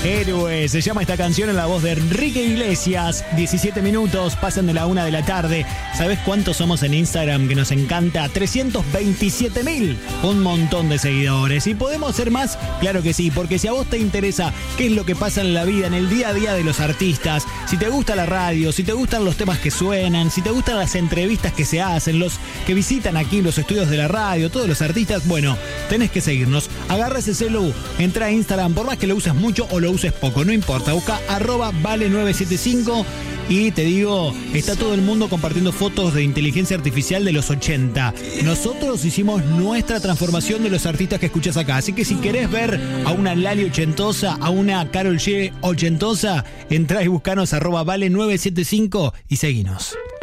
Héroes, se llama esta canción en la voz de Enrique Iglesias. 17 minutos, pasan de la 1 de la tarde. ¿Sabes cuántos somos en Instagram? Que nos encanta. 327.000. Un montón de seguidores. ¿Y podemos ser más? Claro que sí, porque si a vos te interesa qué es lo que pasa en la vida, en el día a día de los artistas, si te gusta la radio, si te gustan los temas que suenan, si te gustan las entrevistas que se hacen, los que visitan aquí los estudios de la radio, todos los artistas, bueno, tenés que seguirnos. Agarra ese celu, entra a Instagram, por más que lo uses mucho o lo uses poco, no importa, busca @vale975 y te digo, está todo el mundo compartiendo fotos de inteligencia artificial de los 80. Nosotros hicimos nuestra transformación de los artistas que escuchás acá, así que si querés ver a una Lali ochentosa, a una Karol G ochentosa, entrá y buscanos @vale975 y seguinos.